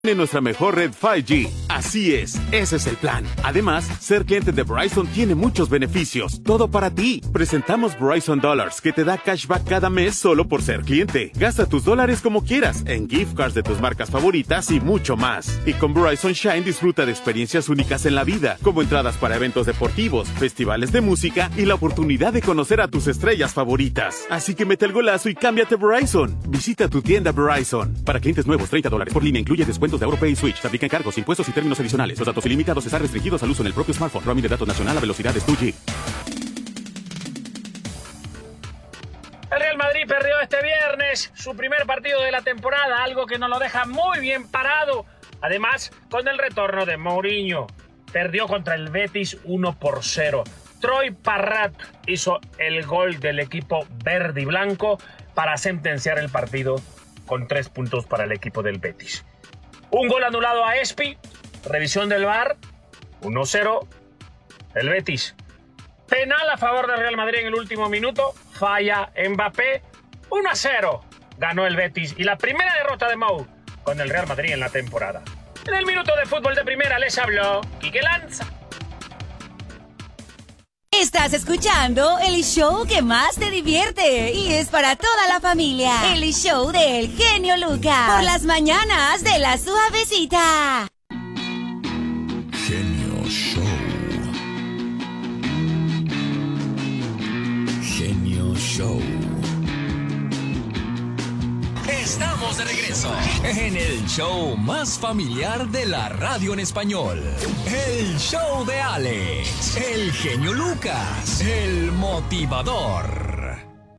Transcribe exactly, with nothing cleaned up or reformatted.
Tiene nuestra mejor red cinco G. Así es, ese es el plan. Además, ser cliente de Verizon tiene muchos beneficios. Todo para ti. Presentamos Verizon Dollars, que te da cashback cada mes solo por ser cliente. Gasta tus dólares como quieras, en gift cards de tus marcas favoritas y mucho más. Y con Verizon Shine disfruta de experiencias únicas en la vida, como entradas para eventos deportivos, festivales de música y la oportunidad de conocer a tus estrellas favoritas. Así que mete el golazo y cámbiate a Verizon. Visita tu tienda Verizon. Para clientes nuevos, treinta dólares por línea, incluye descuento de AuroPay y Switch. Se aplican cargos, impuestos y términos adicionales. Los datos ilimitados están restringidos al uso en el propio smartphone. Roaming de datos nacional a velocidades dos G. El Real Madrid perdió este viernes su primer partido de la temporada, algo que nos lo deja muy bien parado. Además, con el retorno de Mourinho, perdió contra el Betis uno por cero. Troy Parrott hizo el gol del equipo verde y blanco para sentenciar el partido con tres puntos para el equipo del Betis. Un gol anulado a Espi, revisión del V A R, uno cero, el Betis. Penal a favor del Real Madrid en el último minuto, falla Mbappé, uno a cero, ganó el Betis. Y la primera derrota de Mou con el Real Madrid en la temporada. En el minuto de fútbol de primera les habló Quique Lanza. Estás escuchando el show que más te divierte y es para toda la familia. El show del genio Lucas. Por las mañanas de la suavecita. Genio Show. Genio Show. Estamos de regreso en el show más familiar de la radio en español. El show de Alex, el genio Lucas, el motivador.